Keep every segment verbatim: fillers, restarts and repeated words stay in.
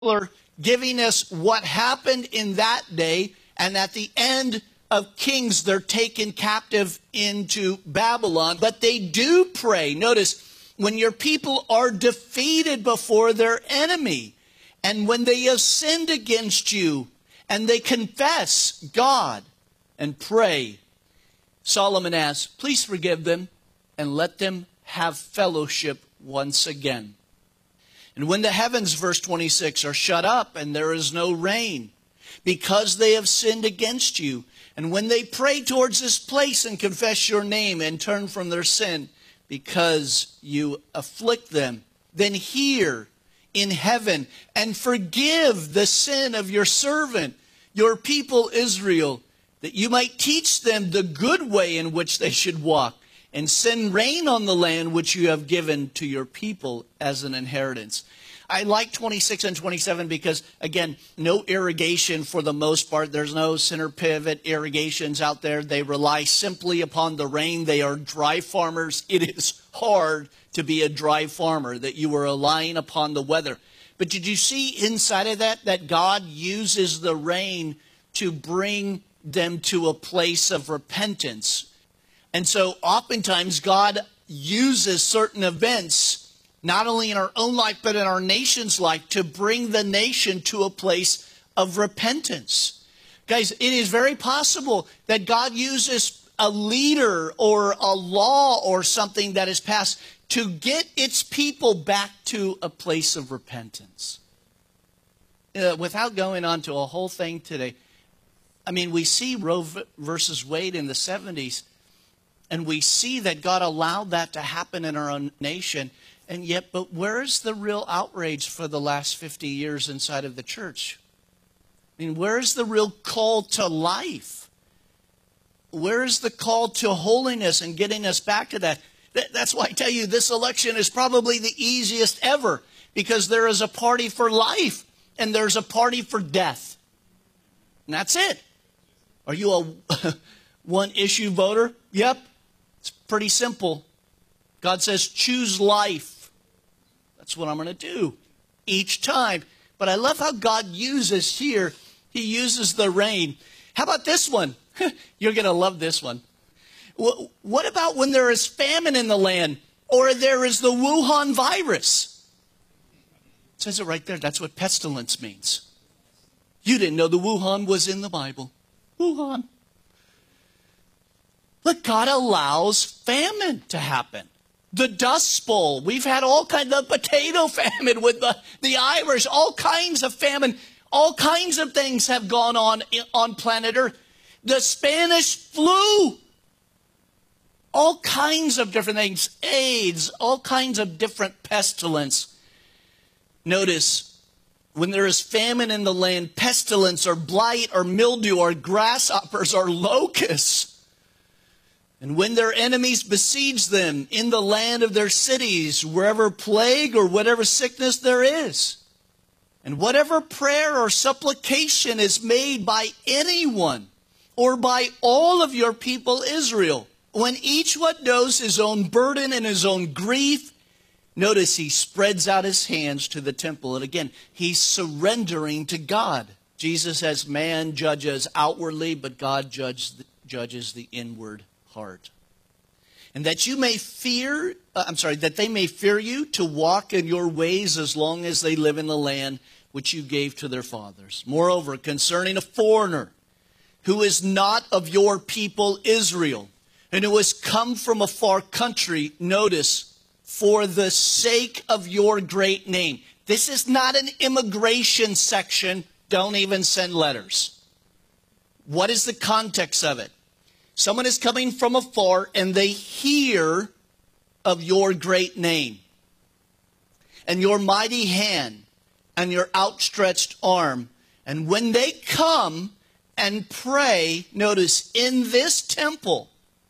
are giving us what happened in that day, and at the end of Kings, they're taken captive into Babylon. But they do pray. Notice, when your people are defeated before their enemy, and when they have sinned against you, and they confess God and pray, Solomon asks, please forgive them and let them have fellowship once again. And when the heavens, verse twenty-six, are shut up and there is no rain, because they have sinned against you, and when they pray towards this place and confess your name and turn from their sin, because you afflict them, then hear in heaven and forgive the sin of your servant, your people Israel, that you might teach them the good way in which they should walk, and send rain on the land which you have given to your people as an inheritance. I like twenty-six and twenty-seven because, again, no irrigation for the most part. There's no center pivot irrigations out there. They rely simply upon the rain. They are dry farmers. It is hard to be a dry farmer, that you are relying upon the weather. But did you see inside of that, that God uses the rain to bring them to a place of repentance? And so oftentimes God uses certain events, not only in our own life, but in our nation's life, to bring the nation to a place of repentance. Guys, it is very possible that God uses a leader or a law or something that is passed to get its people back to a place of repentance. Uh, without going on to a whole thing today, I mean, we see Roe versus Wade in the seventies, and we see that God allowed that to happen in our own nation. And yet, but where is the real outrage for the last fifty years inside of the church? I mean, where is the real call to life? Where is the call to holiness and getting us back to that? That's why I tell you this election is probably the easiest ever, because there is a party for life and there's a party for death. And that's it. Are you a one-issue voter? Yep. It's pretty simple. God says, choose life. That's what I'm going to do each time. But I love how God uses here. He uses the rain. How about this one? You're going to love this one. What about when there is famine in the land, or there is the Wuhan virus? It says it right there. That's what pestilence means. You didn't know the Wuhan was in the Bible. Wuhan. Look, God allows famine to happen. The Dust Bowl. We've had all kinds of potato famine with the, the Irish. All kinds of famine. All kinds of things have gone on on planet Earth. The Spanish flu. All kinds of different things. AIDS. All kinds of different pestilence. Notice, when there is famine in the land, pestilence or blight or mildew or grasshoppers or locusts. And when their enemies besiege them in the land of their cities, wherever plague or whatever sickness there is. And whatever prayer or supplication is made by anyone or by all of your people Israel, when each one knows his own burden and his own grief, notice he spreads out his hands to the temple. And again, he's surrendering to God. Jesus says man judges outwardly, but God judges, judges the inward heart. And that you may fear, uh, I'm sorry, that they may fear you to walk in your ways as long as they live in the land which you gave to their fathers. Moreover, concerning a foreigner who is not of your people Israel, and who has come from a far country, notice, for the sake of your great name. This is not an immigration section. Don't even send letters. What is the context of it? Someone is coming from afar and they hear of your great name and your mighty hand and your outstretched arm. And when they come and pray, notice, in this temple,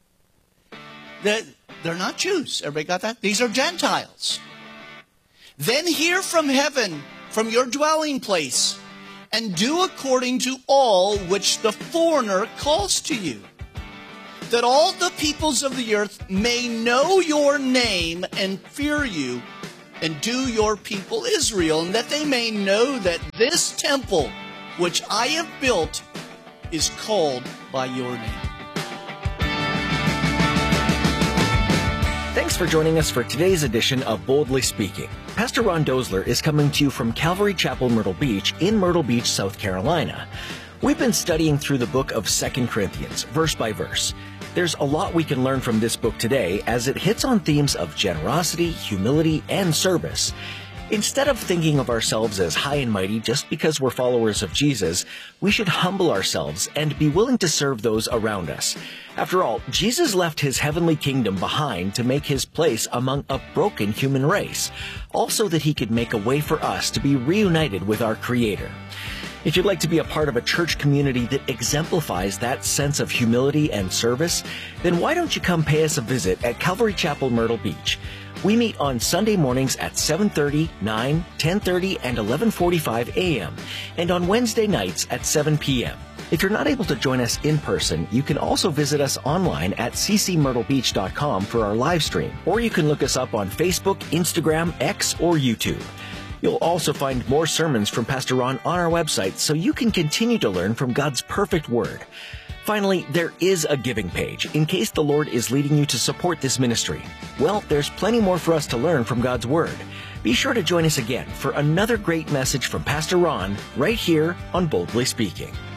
that they're not Jews. Everybody got that? These are Gentiles. Then hear from heaven, from your dwelling place, and do according to all which the foreigner calls to you, that all the peoples of the earth may know your name and fear you, and do your people Israel, and that they may know that this temple which I have built is called by your name. Thanks for joining us for today's edition of Boldly Speaking. Pastor Ron Dozler is coming to you from Calvary Chapel, Myrtle Beach in Myrtle Beach, South Carolina. We've been studying through the book of Second Corinthians, verse by verse. There's a lot we can learn from this book today as it hits on themes of generosity, humility, and service. Instead of thinking of ourselves as high and mighty just because we're followers of Jesus, we should humble ourselves and be willing to serve those around us. After all, Jesus left his heavenly kingdom behind to make his place among a broken human race, also that he could make a way for us to be reunited with our Creator. If you'd like to be a part of a church community that exemplifies that sense of humility and service, then why don't you come pay us a visit at Calvary Chapel, Myrtle Beach? We meet on Sunday mornings at seven thirty, nine, ten thirty, and eleven forty-five a.m., and on Wednesday nights at seven p.m. If you're not able to join us in person, you can also visit us online at c c myrtle beach dot com for our live stream, or you can look us up on Facebook, Instagram, X, or YouTube. You'll also find more sermons from Pastor Ron on our website so you can continue to learn from God's perfect Word. Finally, there is a giving page in case the Lord is leading you to support this ministry. Well, there's plenty more for us to learn from God's Word. Be sure to join us again for another great message from Pastor Ron right here on Boldly Speaking.